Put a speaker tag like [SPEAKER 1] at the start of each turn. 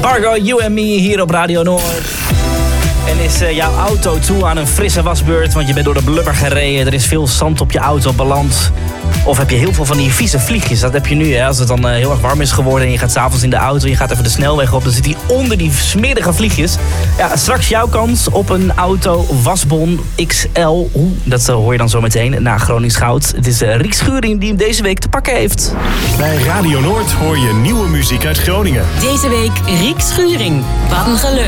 [SPEAKER 1] Margot, You and Me hier op Radio Noord. En is jouw auto toe aan een frisse wasbeurt, want je bent door de blubber gereden. Er is veel zand op je auto beland. Of heb je heel veel van die vieze vliegjes? Dat heb je nu, hè? Als het dan heel erg warm is geworden en je gaat 's avonds in de auto, je gaat even de snelweg op, dan zit die onder die smerige vliegjes. Ja, straks jouw kans op een auto wasbon XL. Dat hoor je dan zo meteen na Gronings Goud. Het is Riek Schuring die hem deze week te pakken heeft.
[SPEAKER 2] Bij Radio Noord hoor je nieuwe muziek uit Groningen.
[SPEAKER 3] Deze week Riek Schuring. Wat een geluk.